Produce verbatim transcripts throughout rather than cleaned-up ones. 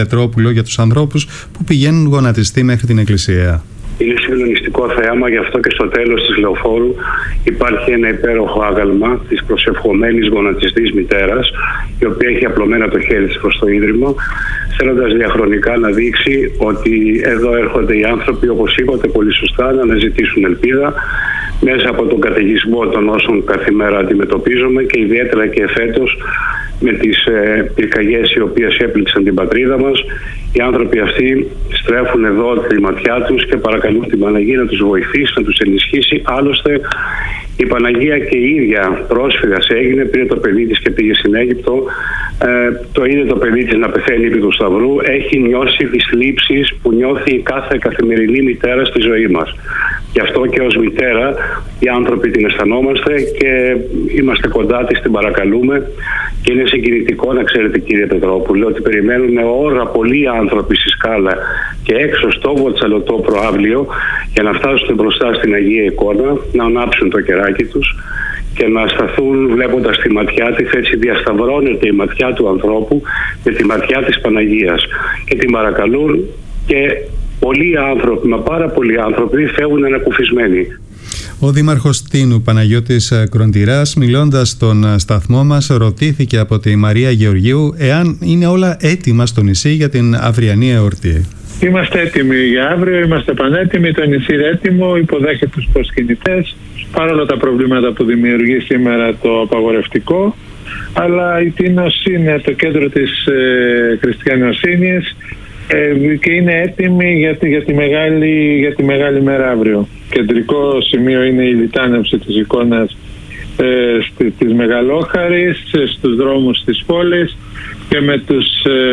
Πετρόπουλο για τους ανθρώπους που πηγαίνουν γονατιστοί μέχρι την εκκλησία. Είναι συγκλονιστικό θέαμα, γι' αυτό και στο τέλος της Λεωφόρου υπάρχει ένα υπέροχο άγαλμα της προσευχομένης γονατιστής μητέρας, η οποία έχει απλωμένα το χέρι της προς το ίδρυμα, θέλοντας διαχρονικά να δείξει ότι εδώ έρχονται οι άνθρωποι, όπως είπατε πολύ σωστά, να αναζητήσουν ελπίδα μέσα από τον καταιγισμό των όσων κάθε μέρα αντιμετωπίζουμε και ιδιαίτερα και εφέτος με τις ε, πυρκαγιές οι οποίες έπληξαν την πατρίδα μας. Οι άνθρωποι αυτοί στρέφουν εδώ τη ματιά τους και παρακαλούν την Παναγία να τους βοηθήσει, να τους ενισχύσει. Άλλωστε η Παναγία και η ίδια πρόσφυγας έγινε, πήρε το παιδί της και πήγε στην Αίγυπτο. Ε, το είδε το παιδί της να πεθαίνει επί του Σταυρού. Έχει νιώσει τις θλίψεις που νιώθει κάθε καθημερινή μητέρα στη ζωή μας. Γι' αυτό και ως μητέρα οι άνθρωποι την αισθανόμαστε και είμαστε κοντά της, την παρακαλούμε. Και είναι συγκινητικό να ξέρετε, κύριε Πετρόπουλε, ότι περιμένουν ώρα πολλοί άνθρωποι στη Σκάλα και έξω στο Βοτσαλωτό προαύλιο για να φτάσουν μπροστά στην Αγία Εικόνα, να ανάψουν το κεράκι τους και να σταθούν βλέποντας τη ματιά της. Έτσι διασταυρώνεται η ματιά του ανθρώπου με τη ματιά της Παναγίας και την παρακαλούν και πολλοί άνθρωποι, μα πάρα πολλοί άνθρωποι φεύγουν ανακουφισμένοι. Ο Δήμαρχος Τίνου Παναγιώτης Κροντηράς, μιλώντας στον σταθμό μας, ρωτήθηκε από τη Μαρία Γεωργίου εάν είναι όλα έτοιμα στο νησί για την αυριανή εορτή. Είμαστε έτοιμοι για αύριο, είμαστε πανέτοιμοι, το νησί είναι έτοιμο, υποδέχεται τους προσκυνητές, παρόλα τα προβλήματα που δημιουργεί σήμερα το απαγορευτικό, αλλά η Τίνος είναι το κέντρο της ε, χριστιανοσύνης ε, και είναι έτοιμη για τη, για, τη μεγάλη, για τη μεγάλη μέρα αύριο. Κεντρικό σημείο είναι η λιτάνευση της εικόνας ε, στη, της Μεγαλόχαρης, στους δρόμους της πόλης και με τους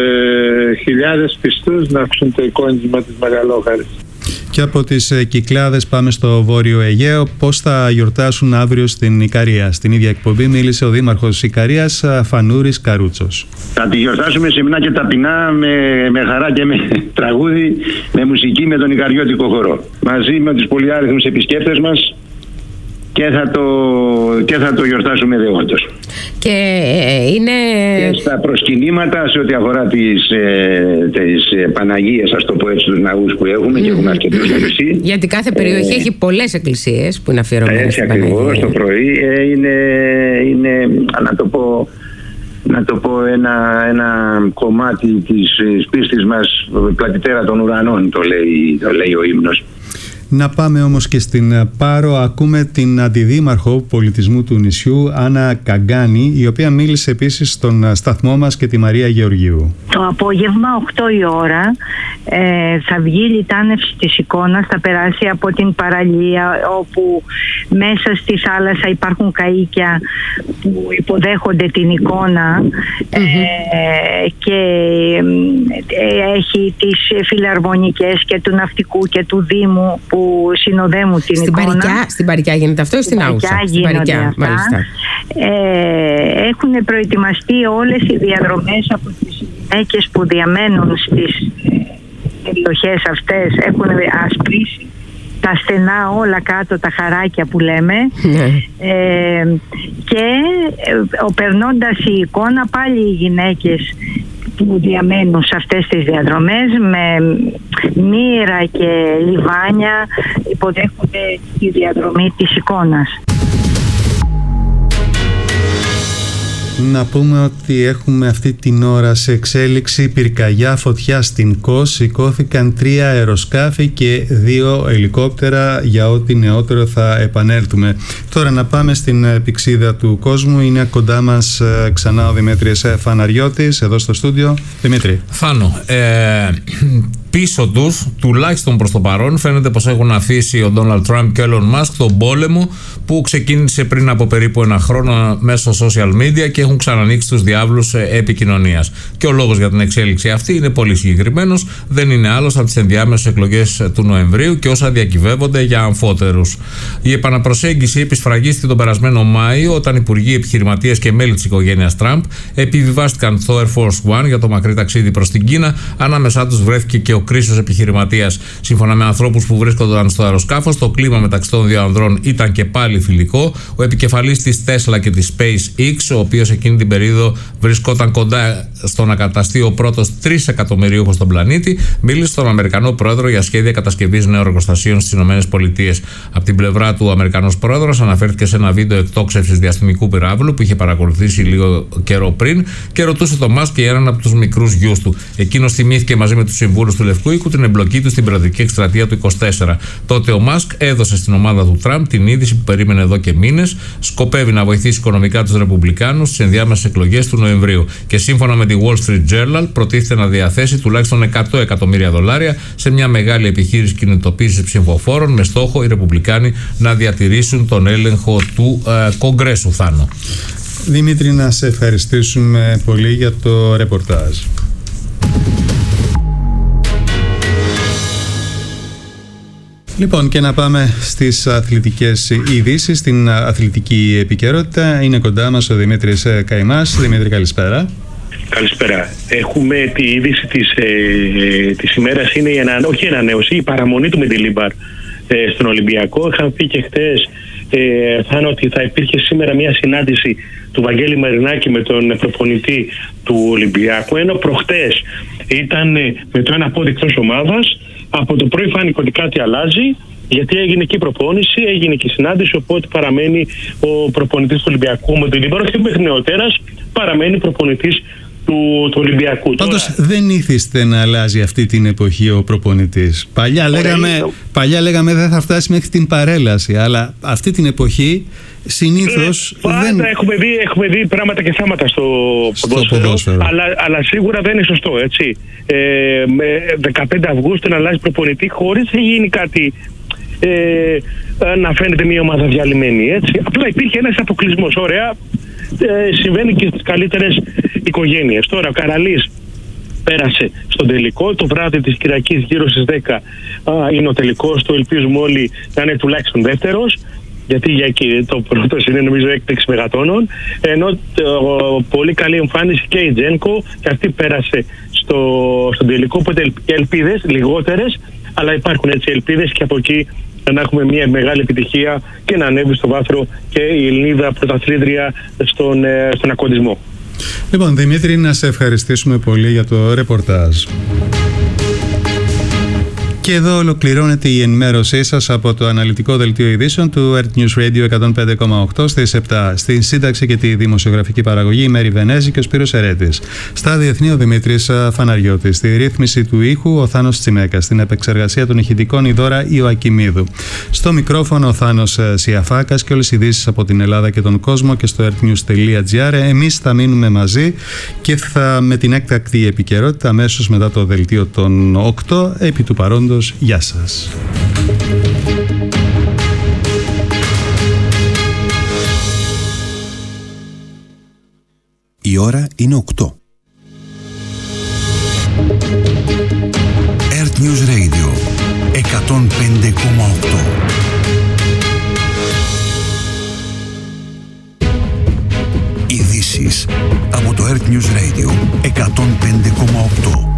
ε, χιλιάδες πιστούς να ακούσουν το εικόνισμα της Μεγαλόχαρης. Και από τις ε, Κυκλάδες πάμε στο Βόρειο Αιγαίο. Πώς θα γιορτάσουν αύριο στην Ικαρία? Στην ίδια εκπομπή μίλησε ο Δήμαρχος Ικαρίας, Φανούρης Καρούτσος. Θα τη γιορτάσουμε σεμνά και ταπεινά, με, με χαρά και με τραγούδι, με μουσική, με τον Ικαριώτικο χορό. Μαζί με τους πολυάριθμους επισκέπτες μας και θα το, και θα το γιορτάσουμε δεόντως. Και είναι... Και στα προσκυνήματα σε ό,τι αφορά τις, ε, τις ε, Παναγίες, ας το πω έτσι, τους ναούς που έχουμε, mm-hmm. και έχουμε αρκετούς στο νησί. Γιατί κάθε περιοχή ε, έχει πολλές εκκλησίες που είναι αφιερωμένες. Έτσι ακριβώς, το πρωί ε, είναι, είναι, να το πω, να το πω ένα, ένα κομμάτι της πίστης μας, πλατιτέρα των ουρανών, το λέει, το λέει ο ύμνος. Να πάμε όμως και στην Πάρο. Ακούμε την Αντιδήμαρχο Πολιτισμού του νησιού, Άννα Καγκάνη, η οποία μίλησε επίσης στον σταθμό μας, και τη Μαρία Γεωργίου. Το απόγευμα οκτώ η ώρα ε, θα βγει η λιτάνευση της εικόνας, θα περάσει από την παραλία, όπου μέσα στη θάλασσα υπάρχουν καΐκια που υποδέχονται την εικόνα, mm-hmm. ε, και ε, έχει τις φιλαρμονικές και του ναυτικού και του Δήμου που συνοδεύουν την στην εικόνα. Παρικιά, στην Παρικιά γίνεται αυτό ή στην Άουσα? Στην Παρικιά, μάλιστα. Ε, έχουν προετοιμαστεί όλες οι διαδρομές από τις γυναίκες που διαμένουν στις περιοχές αυτές. Έχουν ασπρίσει τα στενά όλα κάτω, τα χαράκια που λέμε. ε, και ο, περνώντας η εικόνα, πάλι οι γυναίκες που διαμένουν σε αυτές τις διαδρομές με μοίρα και λιβάνια υποδέχονται τη διαδρομή της εικόνας. Να πούμε ότι έχουμε αυτή την ώρα σε εξέλιξη πυρκαγιά, φωτιά στην Κος. Σηκώθηκαν τρία αεροσκάφη και δύο ελικόπτερα. Για ό,τι νεότερο θα επανέλθουμε. Τώρα να πάμε στην πυξίδα του κόσμου. Είναι κοντά μας ξανά ο Δημήτρης Φαναριώτης, εδώ στο στούντιο. Δημήτρη. Θάνο, ε, πίσω τους, τουλάχιστον προς το παρόν, φαίνεται πως έχουν αφήσει ο Ντόναλντ Τραμπ και ο Elon Musk τον πόλεμο που ξεκίνησε πριν από περίπου ένα χρόνο μέσω social media και έχουν ξανανοίξει τους διάβλους επικοινωνίας. Και ο λόγος για την εξέλιξη αυτή είναι πολύ συγκεκριμένος, δεν είναι άλλος από τις ενδιάμεσες εκλογές του Νοεμβρίου και όσα διακυβεύονται για αμφότερους. Η επαναπροσέγγιση επισφραγίστηκε τον περασμένο Μάιο, όταν υπουργοί, επιχειρηματίες και μέλη της οικογένειας Τραμπ επιβιβάστηκαν στο Air Force One για το μακρύ ταξίδι προς την Κίνα. Ανάμεσά τους βρέθηκε και ο κρίσος επιχειρηματίας. Σύμφωνα με ανθρώπους που βρίσκονταν στο αεροσκάφος, το κλίμα μεταξύ των δύο ανδρών ήταν και πάλι φιλικό. Ο επικεφαλής της Tesla και της SpaceX, ο οποίος εκείνη την περίοδο βρισκόταν κοντά στο να καταστεί ο πρώτος τρισεκατομμυρίουχος στον πλανήτη, μίλησε στον Αμερικανό πρόεδρο για σχέδια κατασκευής νέων εργοστασίων στις ΗΠΑ. Από την πλευρά του, ο Αμερικανός πρόεδρος αναφέρθηκε σε ένα βίντεο εκτόξευσης διαστημικού πυράβλου που είχε παρακολουθήσει λίγο καιρό πριν και ρωτούσε τον Μάσκ για έναν από τους μικρούς γιους του. Εκείνος θυμήθηκε μαζί με τους συμβούλους του Λευκού Οίκου την εμπλοκή του στην προεδρική εκστρατεία του είκοσι τέσσερα. Τότε ο Μάσκ έδωσε στην ομάδα του Τραμπ την είδηση που περίμενε εδώ και μήνες. Σκοπεύει να βοηθήσει οικονομικά τους Ρεπουμπλικάνους στις ενδιάμεσες εκλογές του Νοεμβρίου. Και σύμφωνα με τη Wall Street Journal, προτίθεται να διαθέσει τουλάχιστον εκατό εκατομμύρια δολάρια σε μια μεγάλη επιχείρηση κινητοποίησης ψηφοφόρων με στόχο οι Ρεπουμπλικάνοι να διατηρήσουν τον έλεγχο του ε, Κογκρέσου. Θάνο. Δημήτρη, να σε ευχαριστήσουμε πολύ για το ρεπορτάζ. Λοιπόν, και να πάμε στις αθλητικές ειδήσεις, στην αθλητική επικαιρότητα. Είναι κοντά μας ο Δημήτρης Καημάς. Δημήτρη, καλησπέρα. Καλησπέρα. Έχουμε τη είδηση της, ε, της ημέρας, είναι η ανα, όχι η ανανέωση, η παραμονή του Μεντιλίμπαρ ε, στον Ολυμπιακό. Είχαμε πει και χτες ε, θα ότι θα υπήρχε σήμερα μια συνάντηση του Βαγγέλη Μαρινάκη με τον προπονητή του Ολυμπιακού, ενώ προχτές ήταν ε, με το ένα πόδι εκτός ομάδας. Από το πρωί φάνηκε ότι κάτι αλλάζει, γιατί έγινε και η προπόνηση, έγινε και η συνάντηση, οπότε παραμένει ο προπονητής του Ολυμπιακού με τον Λίμπαρο και μέχρι νεοτέρας παραμένει προπονητής του, του Ολυμπιακού. Πάντως Τώρα, δεν ήθιστε να αλλάζει αυτή την εποχή ο προπονητής. Παλιά λέγαμε, το... παλιά λέγαμε δεν θα φτάσει μέχρι την παρέλαση, αλλά αυτή την εποχή συνήθως ε, πάντα δεν... έχουμε δει, έχουμε δει πράγματα και θάματα στο, στο ποδόσφαιρο, ποδόσφαιρο. Αλλά, αλλά σίγουρα δεν είναι σωστό, έτσι. Ε, με δεκαπέντε Αυγούστου να αλλάζει προπονητή χωρίς να γίνει κάτι, ε, να φαίνεται μια ομάδα διαλυμένη, έτσι. Απλά υπήρχε ένας αποκλεισμός, ωραία. Ε, συμβαίνει και στις καλύτερες οικογένειες. Τώρα ο Καραλής πέρασε στον τελικό, το βράδυ της Κυριακής γύρω στις δέκα α, είναι ο τελικός, το ελπίζουμε όλοι να είναι τουλάχιστον δεύτερος, γιατί για εκεί το πρώτο είναι νομίζω έκπληξη μεγατόνων, ενώ το, πολύ καλή εμφάνιση και η Τζένκο και αυτή πέρασε στο, στον τελικό, οπότε ελπίδες λιγότερες, αλλά υπάρχουν έτσι ελπίδες και από εκεί να έχουμε μια μεγάλη επιτυχία και να ανέβει στο βάθρο και η Ελληνίδα πρωταθλήτρια στον, στον ακοντισμό. Λοιπόν, Δημήτρη, να σε ευχαριστήσουμε πολύ για το ρεπορτάζ. Και εδώ ολοκληρώνεται η ενημέρωσή σας από το αναλυτικό δελτίο ειδήσεων του Earth News Radio εκατόν πέντε κόμμα οκτώ στις επτά. Στην σύνταξη και τη δημοσιογραφική παραγωγή η Μέρη Βενέζη και ο Σπύρος Ερέτης. Στα διεθνή ο Δημήτρης Φαναριώτης. Στη ρύθμιση του ήχου ο Θάνος Τσιμέκας. Στην επεξεργασία των ηχητικών η Δώρα Ιωακιμίδου. Στο μικρόφωνο ο Θάνος Σιαφάκας και όλες οι ειδήσεις από την Ελλάδα και τον κόσμο και στο earthnews.gr. Εμείς θα μείνουμε μαζί και θα με την έκτακτη επικαιρότητα αμέσως μετά το δελτίο των οκτώ. Επί του παρόντος, γεια σας. Η ώρα είναι οκτώ. Earth News Radio εκατόν πέντε κόμμα οκτώ. Ειδήσεις από το Earth News Radio εκατόν πέντε κόμμα οκτώ.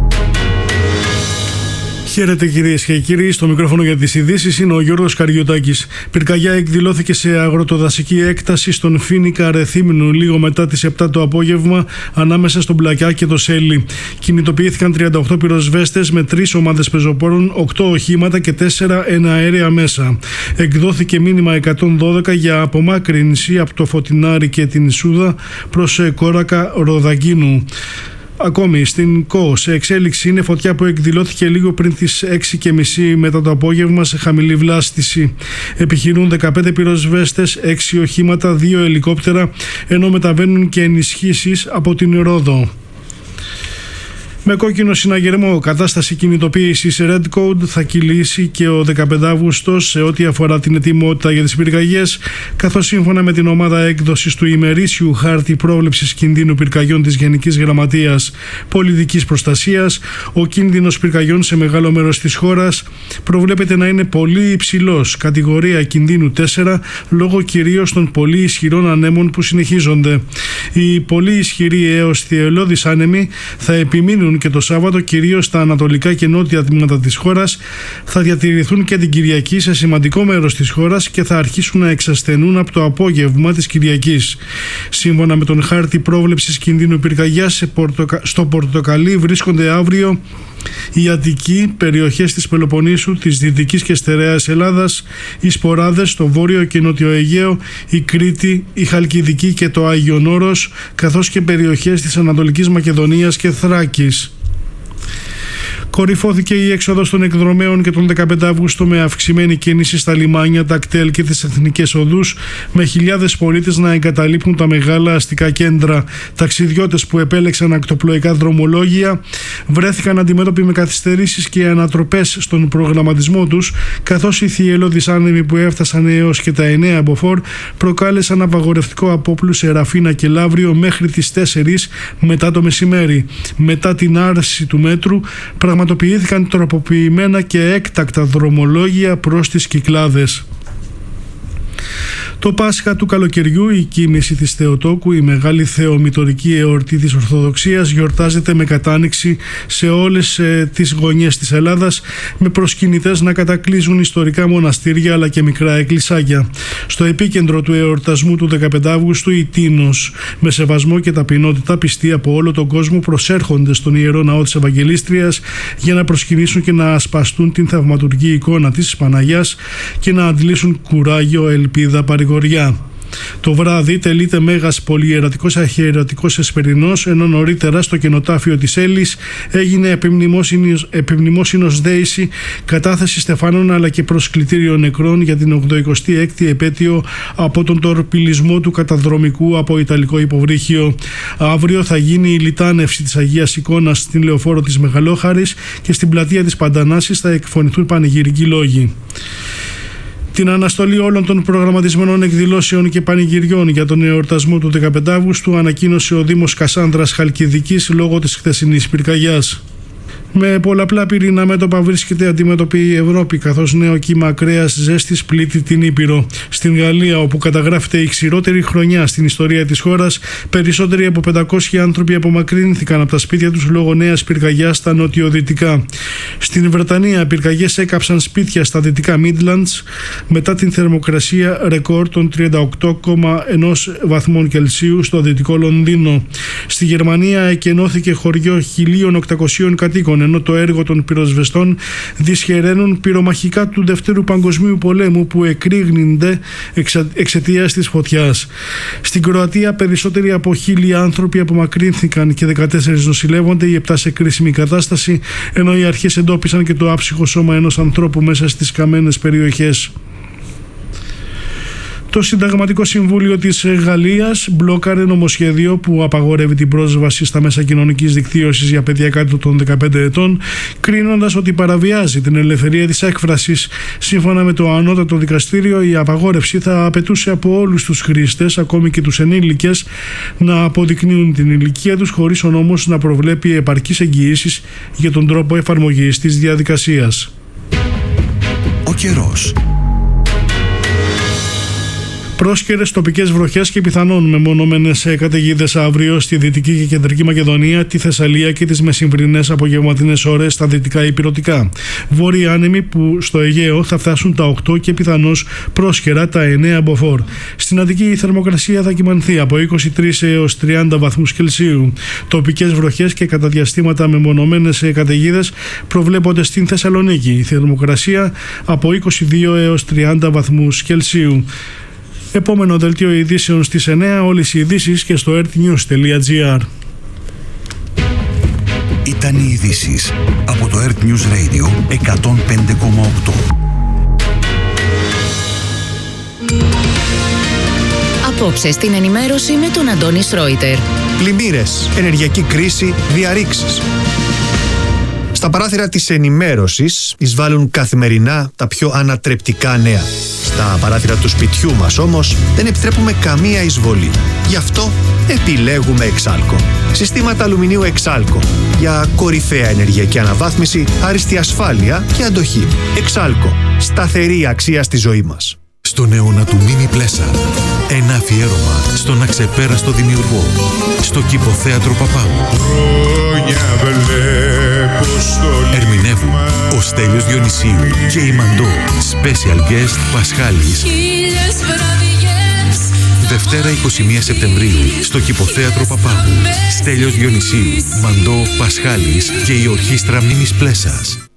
Χαίρετε κυρίες και κύριοι, στο μικρόφωνο για τις ειδήσεις είναι ο Γιώργος Καριωτάκης. Πυρκαγιά εκδηλώθηκε σε αγροτοδασική έκταση στον Φοίνικα Ρεθύμνου λίγο μετά τις επτά το απόγευμα ανάμεσα στον Πλακιά και το Σέλι. Κινητοποιήθηκαν τριάντα οκτώ πυροσβέστες με τρεις ομάδες πεζοπόρων, οκτώ οχήματα και τέσσερα εναέρια μέσα. Εκδόθηκε μήνυμα εκατόν δώδεκα για απομάκρυνση από το Φωτεινάρι και την Σούδα προς Κόρακα Ροδακίνου. Ακόμη στην ΚΟ σε εξέλιξη είναι φωτιά που εκδηλώθηκε λίγο πριν τις έξι και μισή μετά το απόγευμα σε χαμηλή βλάστηση. Επιχειρούν δεκαπέντε πυροσβέστες, έξι οχήματα, δύο ελικόπτερα, ενώ μεταβαίνουν και ενισχύσεις από την Ρόδο. Με κόκκινο συναγερμό, κατάσταση κινητοποίησης Red Code θα κυλήσει και ο δεκαπέντε Αυγούστος σε ό,τι αφορά την ετοιμότητα για τις πυρκαγιές, καθώς σύμφωνα με την ομάδα έκδοσης του ημερήσιου χάρτη πρόβλεψης κινδύνου πυρκαγιών της Γενικής Γραμματείας Πολιτικής Προστασίας, ο κίνδυνος πυρκαγιών σε μεγάλο μέρος της χώρας προβλέπεται να είναι πολύ υψηλός, κατηγορία κινδύνου τέσσερα, λόγω κυρίως των πολύ ισχυρών ανέμων που συνεχίζονται. Οι πολύ ισχυροί έως θυελλώδεις άνεμοι θα επιμείνουν και το Σάββατο, κυρίως στα ανατολικά και νότια τμήματα της χώρας, θα διατηρηθούν και την Κυριακή σε σημαντικό μέρος της χώρας και θα αρχίσουν να εξασθενούν από το απόγευμα της Κυριακής. Σύμφωνα με τον χάρτη πρόβλεψης κινδύνου πυρκαγιάς, στο Πορτοκαλί βρίσκονται αύριο η Αττική, περιοχές της Πελοποννήσου, της Δυτικής και Στερεάς Ελλάδας, οι Σποράδες, το Βόρειο και Νότιο Αιγαίο, η Κρήτη, η Χαλκιδική και το Άγιον Όρος, καθώς και περιοχές της Ανατολικής Μακεδονίας και Θράκης. Κορυφώθηκε η έξοδος των εκδρομέων και τον δεκαπέντε Αυγούστου με αυξημένη κίνηση στα λιμάνια, τα κτέλ και τις εθνικές οδούς, με χιλιάδες πολίτες να εγκαταλείπουν τα μεγάλα αστικά κέντρα. Ταξιδιώτες που επέλεξαν ακτοπλοϊκά δρομολόγια βρέθηκαν αντιμέτωποι με καθυστερήσεις και ανατροπές στον προγραμματισμό τους, καθώς οι θυελλώδεις άνεμοι που έφτασαν έως και τα εννέα μποφόρ προκάλεσαν απαγορευτικό απόπλου σε Ραφίνα και Λαύριο μέχρι τις τέσσερις μετά το μεσημέρι. Μετά την άρση του μέτρου, πραγματοποιήθηκαν τροποποιημένα και έκτακτα δρομολόγια προς τις Κυκλάδες. Το Πάσχα του καλοκαιριού, η κοίμηση της Θεοτόκου, η μεγάλη θεομητορική εορτή της Ορθοδοξίας, γιορτάζεται με κατάνοιξη σε όλες ε, τις γωνιές της Ελλάδας, με προσκυνητές να κατακλείζουν ιστορικά μοναστήρια αλλά και μικρά εκκλησάκια. Στο επίκεντρο του εορτασμού του δεκαπέντε Αυγούστου, η Τίνος, με σεβασμό και ταπεινότητα, πιστοί από όλο τον κόσμο προσέρχονται στον Ιερό Ναό της Ευαγγελίστριας για να προσκυνήσουν και να ασπαστούν την θαυματουργή εικόνα της Παναγιάς και να αντλήσουν κουράγιο, ελπίδα, παρηγοριά. Το βράδυ τελείται μέγας πολυιερατικός αρχιερατικός εσπερινός, ενώ νωρίτερα στο κενοτάφιο της Έλλης έγινε επιμνημόσυνος, επιμνημόσυνος δέηση, κατάθεση στεφάνων αλλά και προσκλητήριο νεκρών για την ογδοηκοστή έκτη επέτειο από τον τορπιλισμό του καταδρομικού από Ιταλικό υποβρύχιο. Αύριο θα γίνει η λιτάνευση της Αγίας Εικόνας στην Λεωφόρο της Μεγαλόχαρης και στην πλατεία της Παντανάσης θα εκφωνηθούν πανηγυρικοί λόγοι. Την αναστολή όλων των προγραμματισμένων εκδηλώσεων και πανηγυριών για τον εορτασμό του δεκαπέντε Αυγούστου ανακοίνωσε ο Δήμος Κασάνδρας Χαλκιδικής λόγω της χθεσινής πυρκαγιάς. Με πολλαπλά πυρηνά μέτωπα βρίσκεται αντιμέτωπη η Ευρώπη, καθώς νέο κύμα ακραίας ζέστης πλήττει την Ήπειρο. Στην Γαλλία, όπου καταγράφεται η ξηρότερη χρονιά στην ιστορία της χώρας, περισσότεροι από πεντακόσιοι άνθρωποι απομακρύνθηκαν από τα σπίτια τους λόγω νέας πυρκαγιάς στα νοτιοδυτικά. Στην Βρετανία, πυρκαγιές έκαψαν σπίτια στα δυτικά Midlands μετά την θερμοκρασία ρεκόρ των τριάντα οκτώ κόμμα ένα βαθμών Κελσίου στο δυτικό Λονδίνο. Στη Γερμανία εκενώθηκε χωριό χίλια οκτακόσιων κατοίκων, ενώ το έργο των πυροσβεστών δυσχεραίνουν πυρομαχικά του Δευτέρου Παγκοσμίου Πολέμου που εκρήγνυνται εξαιτίας της φωτιάς. Στην Κροατία περισσότεροι από χίλια άνθρωποι απομακρύνθηκαν και δεκατέσσερις νοσηλεύονται, οι επτά σε κρίσιμη κατάσταση, ενώ οι αρχές εντόπισαν και το άψυχο σώμα ενός ανθρώπου μέσα στις καμένες περιοχές. Το Συνταγματικό Συμβούλιο της Γαλλίας μπλόκαρε νομοσχέδιο που απαγορεύει την πρόσβαση στα μέσα κοινωνικής δικτύωσης για παιδιά κάτω των δεκαπέντε ετών, κρίνοντας ότι παραβιάζει την ελευθερία της έκφρασης. Σύμφωνα με το Ανώτατο Δικαστήριο, η απαγόρευση θα απαιτούσε από όλους τους χρήστες, ακόμη και τους ενήλικες, να αποδεικνύουν την ηλικία τους, χωρίς ο νόμος να προβλέπει επαρκείς εγγυήσεις για τον τρόπο εφαρμογής της διαδικασίας. Ο καιρός. Πρόσκαιρες τοπικές βροχές και πιθανόν μεμονωμένες καταιγίδες αύριο στη Δυτική και Κεντρική Μακεδονία, τη Θεσσαλία και τις μεσημβρινές απογευματινές ώρες στα δυτικά υπηρετικά. Βόρειοι άνεμοι που στο Αιγαίο θα φτάσουν τα οκτώ και πιθανώς πρόσκαιρα τα εννέα μποφόρ. Στην Αττική η θερμοκρασία θα κυμανθεί από είκοσι τρεις έως τριάντα βαθμούς Κελσίου. Τοπικές βροχές και κατά διαστήματα μεμονωμένες καταιγίδες προβλέπονται στην Θεσσαλονίκη. Η θερμοκρασία από είκοσι δύο έως τριάντα βαθμούς Κελσίου. Επόμενο δελτίο ειδήσεων στις εννέα, όλες οι ειδήσεις και στο earthnews τελεία gr. Ήταν οι ειδήσεις από το Earth News Radio εκατόν πέντε κόμμα οκτώ. Απόψε στην ενημέρωση με τον Αντώνη Σρόιτερ. Πλημμύρες, ενεργειακή κρίση, διαρρήξεις. Στα παράθυρα της ενημέρωσης εισβάλλουν καθημερινά τα πιο ανατρεπτικά νέα. Στα παράθυρα του σπιτιού μας όμως δεν επιτρέπουμε καμία εισβολή. Γι' αυτό επιλέγουμε Εξάλκο. Συστήματα αλουμινίου Εξάλκο για κορυφαία ενεργειακή αναβάθμιση, άριστη ασφάλεια και αντοχή. Εξάλκο. Σταθερή αξία στη ζωή μας. Στον αιώνα του Μίμη Πλέσα. Ένα αφιέρωμα στον αξεπέραστο δημιουργό. Στο Κηποθέατρο Παπάγου. Ερμηνεύουν ο Στέλιος Διονυσίου και η Μαντώ. Special guest Πασχάλης. Δευτέρα εικοστή πρώτη Σεπτεμβρίου στο Κηποθέατρο Παπάγου. Στέλιος Διονυσίου, Μαντώ, Πασχάλης και η Ορχήστρα Μίμης Πλέσας.